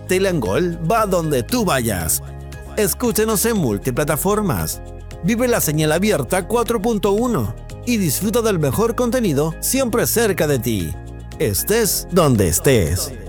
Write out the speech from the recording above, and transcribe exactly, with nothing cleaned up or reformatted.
Telangol va donde tú vayas. Escúchenos en multiplataformas. Vive la señal abierta cuatro punto uno y disfruta del mejor contenido siempre cerca de ti. Estés donde estés.